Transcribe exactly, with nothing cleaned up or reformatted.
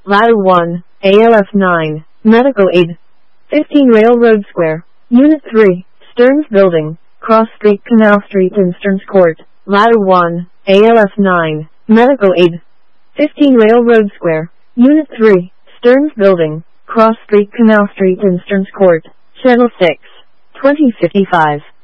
Ladder one, A L F nine, Medical Aid. fifteen Railroad Square, Unit three, Stearns Building, Cross Street, Canal Street and Stearns Court. Ladder one, A L F nine, Medical Aid. fifteen Railroad Square, Unit three, Stearns Building, Cross Street, Canal Street and Stearns Court. Channel six, twenty fifty-five.